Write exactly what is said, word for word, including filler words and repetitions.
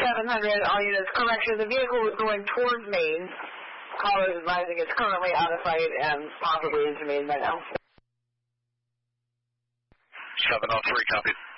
seven hundred, all units, correction, the vehicle was going towards Maine. Caller is advising it's currently out of sight and possibly into Maine by now. seven oh three, copy.